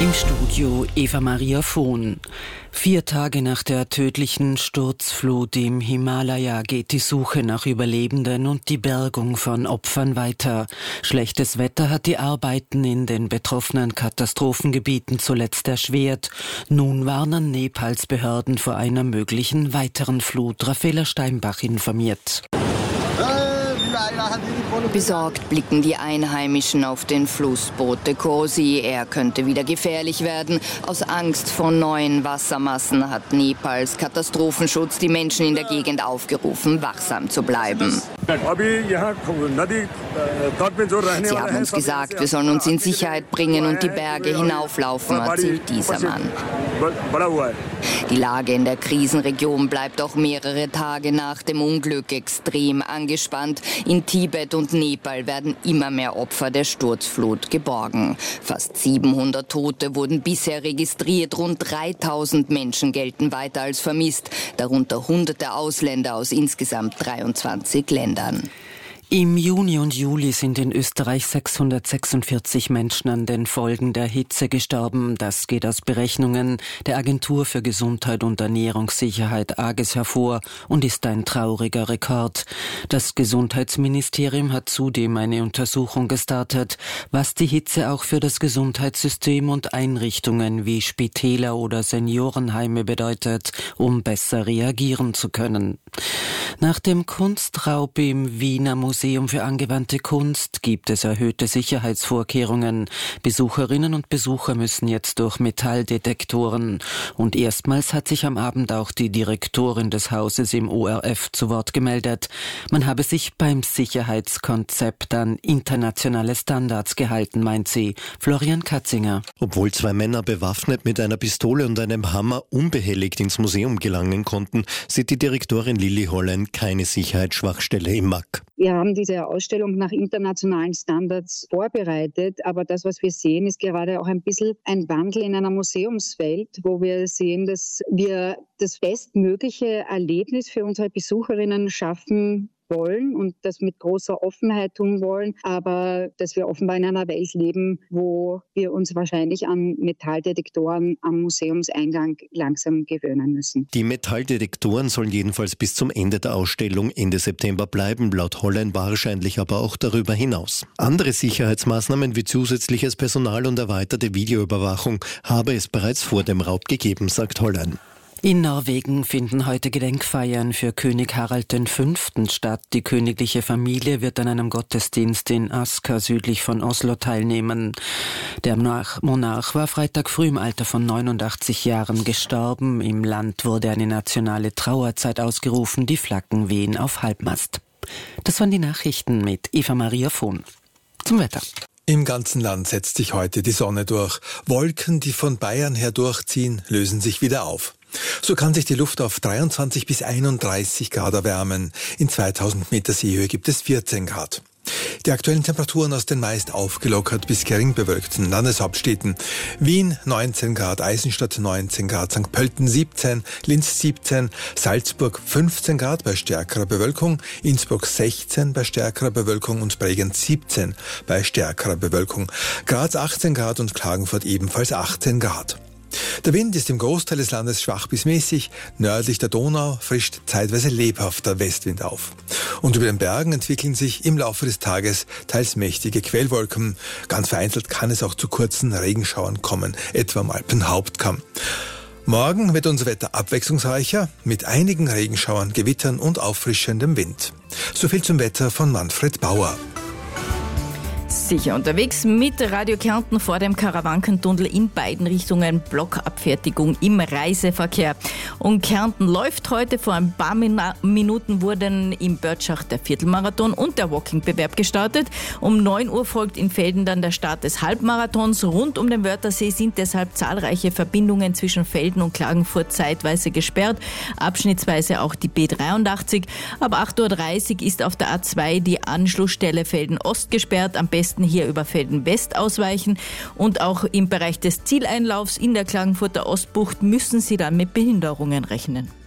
Im Studio Eva-Maria Vohn. 4 Tage nach der tödlichen Sturzflut im Himalaya geht die Suche nach Überlebenden und die Bergung von Opfern weiter. Schlechtes Wetter hat die Arbeiten in den betroffenen Katastrophengebieten zuletzt erschwert. Nun warnen Nepals Behörden vor einer möglichen weiteren Flut. Raffaela Steinbach informiert. Besorgt blicken die Einheimischen auf den Fluss Bote Kosi. Er könnte wieder gefährlich werden. Aus Angst vor neuen Wassermassen hat Nepals Katastrophenschutz die Menschen in der Gegend aufgerufen, wachsam zu bleiben. Sie haben uns gesagt, wir sollen uns in Sicherheit bringen und die Berge hinauflaufen, erzählt dieser Mann. Die Lage in der Krisenregion bleibt auch mehrere Tage nach dem Unglück extrem angespannt. In Tibet und Nepal werden immer mehr Opfer der Sturzflut geborgen. Fast 700 Tote wurden bisher registriert. Rund 3000 Menschen gelten weiter als vermisst, darunter hunderte Ausländer aus insgesamt 23 Ländern. Im Juni und Juli sind in Österreich 646 Menschen an den Folgen der Hitze gestorben. Das geht aus Berechnungen der Agentur für Gesundheit und Ernährungssicherheit AGES hervor und ist ein trauriger Rekord. Das Gesundheitsministerium hat zudem eine Untersuchung gestartet, was die Hitze auch für das Gesundheitssystem und Einrichtungen wie Spitäler oder Seniorenheime bedeutet, um besser reagieren zu können. Nach dem Kunstraub im Wiener Museum für angewandte Kunst gibt es erhöhte Sicherheitsvorkehrungen. Besucherinnen und Besucher müssen jetzt durch Metalldetektoren. Und erstmals hat sich am Abend auch die Direktorin des Hauses im ORF zu Wort gemeldet. Man habe sich beim Sicherheitskonzept an internationale Standards gehalten, meint sie. Florian Katzinger. Obwohl 2 Männer bewaffnet mit einer Pistole und einem Hammer unbehelligt ins Museum gelangen konnten, sieht die Direktorin Lilly Hollein keine Sicherheitsschwachstelle im MAK. Wir haben diese Ausstellung nach internationalen Standards vorbereitet, aber das, was wir sehen, ist gerade auch ein bisschen ein Wandel in einer Museumswelt, wo wir sehen, dass wir das bestmögliche Erlebnis für unsere Besucherinnen schaffen wollen und das mit großer Offenheit tun wollen, aber dass wir offenbar in einer Welt leben, wo wir uns wahrscheinlich an Metalldetektoren am Museumseingang langsam gewöhnen müssen. Die Metalldetektoren sollen jedenfalls bis zum Ende der Ausstellung Ende September bleiben, laut Hollein wahrscheinlich aber auch darüber hinaus. Andere Sicherheitsmaßnahmen wie zusätzliches Personal und erweiterte Videoüberwachung habe es bereits vor dem Raub gegeben, sagt Hollein. In Norwegen finden heute Gedenkfeiern für König Harald V. statt. Die königliche Familie wird an einem Gottesdienst in Asker südlich von Oslo teilnehmen. Der Monarch war Freitag früh im Alter von 89 Jahren gestorben. Im Land wurde eine nationale Trauerzeit ausgerufen. Die Flaggen wehen auf Halbmast. Das waren die Nachrichten mit Eva-Maria Vohn. Zum Wetter. Im ganzen Land setzt sich heute die Sonne durch. Wolken, die von Bayern her durchziehen, lösen sich wieder auf. So kann sich die Luft auf 23 bis 31 Grad erwärmen. In 2000 Meter Seehöhe gibt es 14 Grad. Die aktuellen Temperaturen aus den meist aufgelockert bis gering bewölkten Landeshauptstädten: Wien 19 Grad, Eisenstadt 19 Grad, St. Pölten 17, Linz 17, Salzburg 15 Grad bei stärkerer Bewölkung, Innsbruck 16 bei stärkerer Bewölkung und Bregenz 17 bei stärkerer Bewölkung, Graz 18 Grad und Klagenfurt ebenfalls 18 Grad. Der Wind ist im Großteil des Landes schwach bis mäßig, nördlich der Donau frischt zeitweise lebhafter Westwind auf. Und über den Bergen entwickeln sich im Laufe des Tages teils mächtige Quellwolken. Ganz vereinzelt kann es auch zu kurzen Regenschauern kommen, etwa am Alpenhauptkamm. Morgen wird unser Wetter abwechslungsreicher, mit einigen Regenschauern, Gewittern und auffrischendem Wind. So viel zum Wetter von Manfred Bauer. Sicher unterwegs mit Radio Kärnten vor dem Karawankentunnel in beiden Richtungen, Blockabfertigung im Reiseverkehr. Und Kärnten läuft heute. Vor ein paar Minuten wurden im Börtschach der Viertelmarathon und der Walking-Bewerb gestartet. Um 9 Uhr folgt in Velden dann der Start des Halbmarathons. Rund um den Wörthersee sind deshalb zahlreiche Verbindungen zwischen Velden und Klagenfurt zeitweise gesperrt, abschnittsweise auch die B83. Ab 8.30 Uhr ist auf der A2 die Anschlussstelle Velden Ost gesperrt, am besten hier über Velden West ausweichen. Und auch im Bereich des Zieleinlaufs in der Klagenfurter Ostbucht müssen Sie dann mit Behinderungen rechnen.